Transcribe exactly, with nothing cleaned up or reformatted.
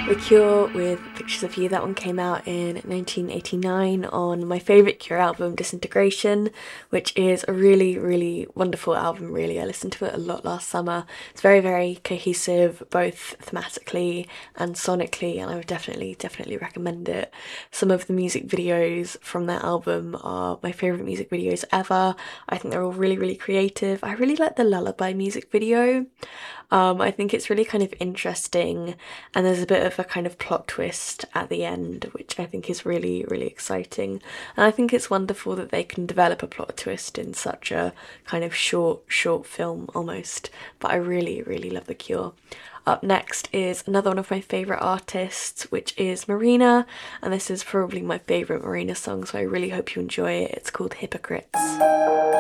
The Cure with Pictures of You. That one came out in nineteen eighty-nine on my favourite Cure album, Disintegration, which is a really, really wonderful album, really. I listened to it a lot last summer. It's very, very cohesive, both thematically and sonically, and I would definitely, definitely recommend it. Some of the music videos from that album are my favourite music videos ever. I think they're all really, really creative. I really like the Lullaby music video. Um, I think it's really kind of interesting, and there's a bit of a kind of plot twist at the end, which I think is really, really exciting. And I think it's wonderful that they can develop a plot twist in such a kind of short, short film almost. But I really, really love The Cure. Up next is another one of my favourite artists, which is Marina, and this is probably my favourite Marina song, so I really hope you enjoy it. It's called Hypocrites.